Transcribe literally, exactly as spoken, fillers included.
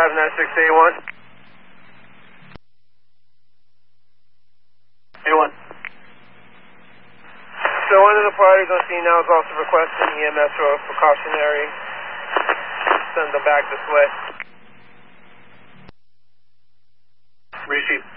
five nine six A one. A one. So one of the parties on scene now is also requesting E M S for a precautionary. Send them back this way. Receive.